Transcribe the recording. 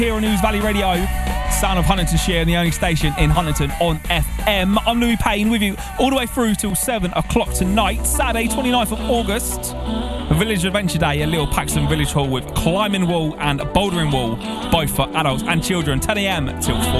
here on News Valley Radio. Sound of Huntingtonshire, the only station in Huntington on FM. I'm Louis Payne with you all the way through till 7 o'clock tonight, Saturday 29th of August. Village Adventure Day at Little Paxton Village Hall with climbing wall and bouldering wall, both for adults and children, 10 a.m. till 4